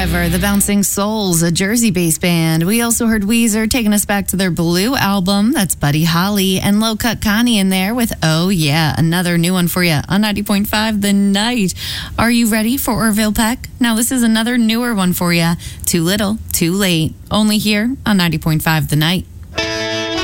Driver, the Bouncing Souls, a Jersey-based band. We also heard Weezer taking us back to their Blue album. That's Buddy Holly and Low Cut Connie in there with Oh Yeah, another new one for you on 90.5 The Night. Are you ready for Orville Peck? Now this is another newer one for you. Too Little, Too Late. Only here on 90.5 The Night.